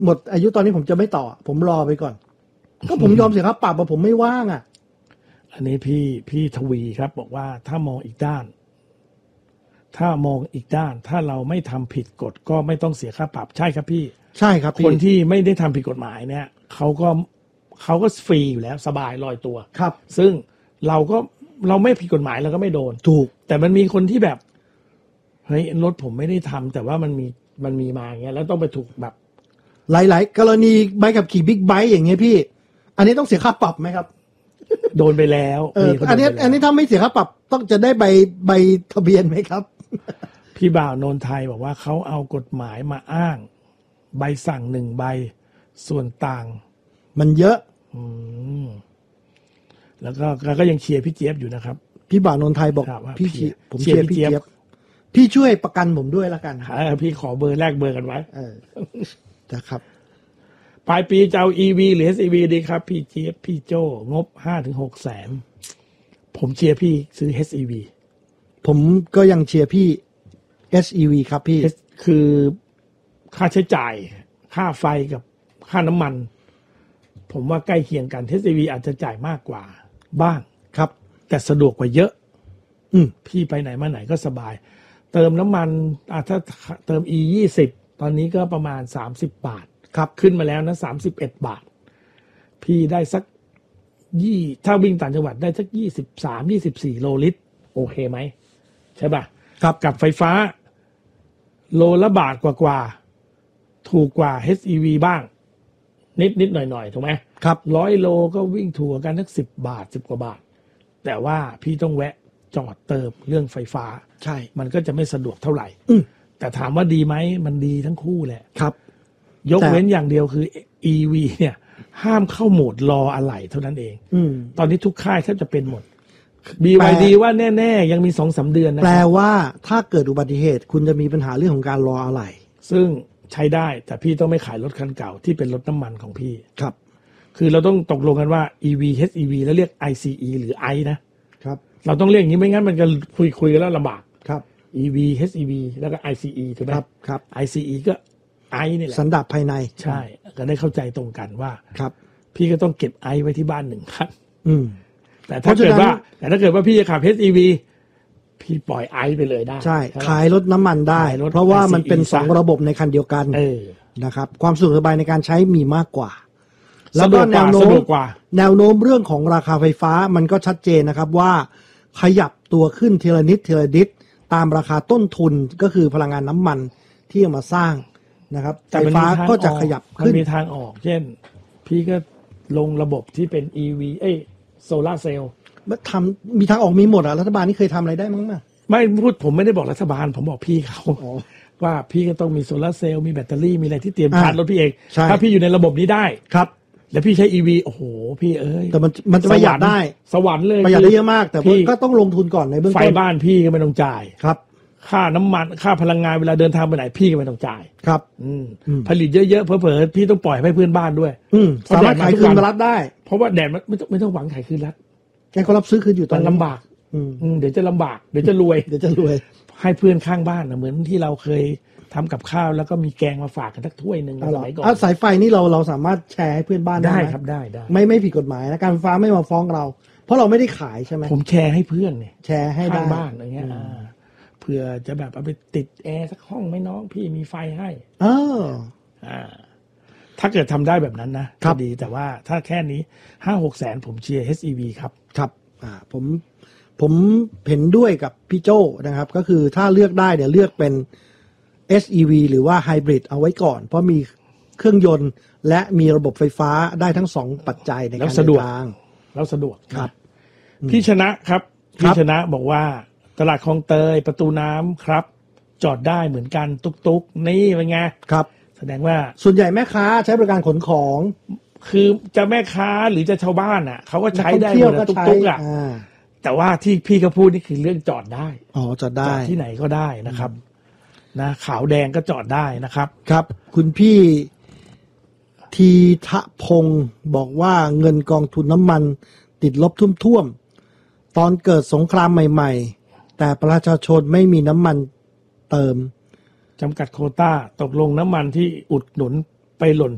หมดอายุตอนนี้ผมจะไม่ต่อผมรอไปก่อนก็ผมยอมเสียค่าปรับผมไม่ว่างอันนี้พี่ทวีครับบอกว่าถ้ามองอีกด้าน ถ้าเราไม่ทำผิดกฎก็ไม่ต้องเสียค่าปรับใช่ครับพี่ใช่ครับคนที่ไม่ได้ทำผิดกฎหมายเนี่ยเขาก็ฟรีอยู่แล้วสบายลอยตัวครับซึ่งเราไม่ผิดกฎหมายเราก็ไม่โดนถูกแต่มันมีคนที่แบบเฮ้ยรถผมไม่ได้ทำแต่ว่ามันมีมาอย่างเงี้ยแล้วต้องไปถูกแบบหลายๆกรณีใบขับขี่บิ๊กไบค์อย่างเงี้ยพี่อันนี้ต้องเสียค่าปรับไหมครับโดนไปแล้วอันนี้ถ้าไม่เสียค่าปรับต้องจะได้ใบทะเบียนไหมครับพี่บ่าวโนนไทยบอกว่าเขาเอากฎหมายมาอ้างใบสั่ง1 ใบส่วนต่างมันเยอะแล้วก็ยังเชียร์พี่เจี๊ยบอยู่นะครับพี่บ่าวโนนไทยบอกพี่ผมเชียร์พี่เจี๊ยบพี่ช่วยประกันผมด้วยละกันพี่ขอเบอร์แลกเบอร์กันไว้นะครับปลายปีจะเอา EV หรือ SEV ดีครับพี่เจี๊ยบพี่โจ้งบ 5-6 แสนผมเชียร์พี่ซื้อ SEV ผมก็ยังเชียร์พี่ SEV ครับพี่คือค่าใช้จ่ายค่าไฟกับค่าน้ำมันผมว่าใกล้เคียงกัน SEV อาจจะจ่ายมากกว่าบ้างครับแต่สะดวกกว่าเยอะพี่ไปไหนมาไหนก็สบายเติมน้ำมันถ้าเติม E20 ตอนนี้ก็ประมาณ30 บาทครับขึ้นมาแล้วนะ31 บาทพี่ได้สักถ้าวิ่งต่างจังหวัดได้สัก23-24 โลลิตรโอเคไหมใช่ป่ะครับกับไฟฟ้าโลละบาทกว่าถูกกว่า HEV บ้างนิดหน่อยถูกไหมครับ 100 โลก็วิ่งถูกกันสัก10 บาท10 กว่าบาทแต่ว่าพี่ต้องแวะจอดเติมเรื่องไฟฟ้าใช่มันก็จะไม่สะดวกเท่าไหร่แต่ถามว่าดีไหมมันดีทั้งคู่แหละครับยกเว้นอย่างเดียวคือ EV เนี่ยห้ามเข้าโหมดรออะไหล่เท่านั้นเองตอนนี้ทุกค่ายแทบจะเป็นหมด BYD ว่าแน่ๆยังมี 2-3 เดือนนะแปลว่าถ้าเกิดอุบัติเหตุคุณจะมีปัญหาเรื่องของการรออะไหล่ซึ่งใช้ได้แต่พี่ต้องไม่ขายรถคันเก่าที่เป็นรถน้ำมันของพี่ครับคือเราต้องตกลงกันว่า EV HEV แล้วเรียก ICE หรือ I นะครับเราต้องเรียกอย่างนี้ไม่งั้นมันจะคุยกันแล้วลำบากครับ EV HEV แล้วก็ ICE ถูกไหมครับ ICE ก็ I นี่แหละสันดาปภายในใช่ก็ได้เข้าใจตรงกันว่าครับพี่ก็ต้องเก็บ I ไว้ที่บ้าน1 คันแต่ถ้าเกิดว่าพี่จะขับ HEV พี่ปล่อย I ไปเลยได้ใช่ขายรถน้ำมันได้เพราะว่ามันเป็น2ระบบในคันเดียวกันนะครับความสะดวกสบายในการใช้มีมากกว่าแล้วก็แนวโน้มเรื่องของราคาไฟฟ้ามันก็ชัดเจนนะครับว่าขยับตัวขึ้นทีละนิดตามราคาต้นทุนก็คือพลังงานน้ำมันที่เอามาสร้างนะครับไฟฟ้าก็จะขยับขึ้นมันมีทางออกเช่นพี่ก็ลงระบบที่เป็น EV โซลาร์เซลล์มีทางออกมีหมดรัฐบาลนี่เคยทำอะไรได้มั้งมั้ยไม่พูดผมไม่ได้บอกรัฐบาลผมบอกพี่เขาว่าพี่ก็ต้องมีโซลาร์เซลล์มีแบตเตอรี่มีอะไรที่เตรียมชาร์จรถพี่เองถ้าพี่อยู่ในระบบนี้ได้ครับแล้วพี่ใช้ EV โอ้โหพี่แต่มันจะประหยัดได้สวรรค์เลยประหยัดได้เยอะมากแต่ก็ต้องลงทุนก่อนในเบื้องต้นไฟบ้านพี่ก็ไม่ต้องจ่ายครับค่าน้ำมันค่าพลังงานเวลาเดินทางไปไหนพี่ก็ไม่ต้องจ่ายครับผลิตเยอะๆเผลอๆพี่ต้องปล่อยให้เพื่อนบ้านด้วยสามารถขายคืนรัฐได้เพราะว่าแดดไม่ต้องหวังขายคืนรัฐแกเขารับซื้อคืนอยู่ตอนลำบากเดี๋ยวจะลำบากเดี๋ยวจะรวยให้เพื่อนข้างบ้านเหมือนที่เราเคยทำกับข้าวแล้วก็มีแกงมาฝากกันสักถ้วยนึงสมัยก่อนสายไฟนี่เราสามารถแชร์ให้เพื่อนบ้านได้ครับได้ไม่ผิดกฎหมายนะการไฟฟ้าไม่มาฟ้องเราเพราะเราไม่ได้ขายใช่ไหมผมแชร์ให้เพื่อนเนี่ยแชร์ให้ข้างบ้านอย่างเงี้ยเผื่อจะแบบเอาไปติดแอร์สักห้องไหมน้องพี่มีไฟให้ถ้าเกิดทำได้แบบนั้นนะก็ดีแต่ว่าถ้าแค่นี้ 5-6 แสนผมเชียร์ HEV ครับผมเห็นด้วยกับพี่โจ้นะครับก็คือถ้าเลือกได้เดี๋ยวเลือกเป็น SEV หรือว่าไฮบริดเอาไว้ก่อนเพราะมีเครื่องยนต์และมีระบบไฟฟ้าได้ทั้ง2ปัจจัยในการเดินทางแล้วสะดวกครับพี่ชนะครับพี่ชนะบอกว่าตลาดคลองเตยประตูน้ำครับจอดได้เหมือนกันตุ๊กนี่เป็นไงครับแสดงว่าส่วนใหญ่แม่ค้าใช้บริการขนของคือจะแม่ค้าหรือจะชาวบ้านอ่ะเขาก็ใช้ได้เหมือนตุ๊กอ่ะแต่ว่าที่พี่เขาพูดนี่คือเรื่องจอดได้จอดได้ที่ไหนก็ได้นะครับนะขาวแดงก็จอดได้นะครับครับคุณพี่ทีทะพงศ์บอกว่าเงินกองทุนน้ำมันติดลบท่วมตอนเกิดสงครามใหม่ๆแต่ประชาชนไม่มีน้ำมันเติมจำกัดโควต้าตกลงน้ำมันที่อุดหนุนไปหล่น